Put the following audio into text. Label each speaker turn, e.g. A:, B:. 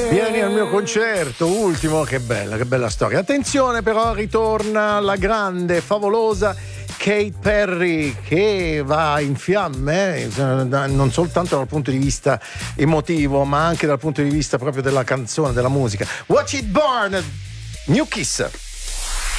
A: Vieni al mio concerto, ultimo, che bella storia. Attenzione però, ritorna la grande, favolosa Katy Perry, che va in fiamme, non soltanto dal punto di vista emotivo, ma anche dal punto di vista proprio della canzone, della musica. Watch It Burn, New Kiss.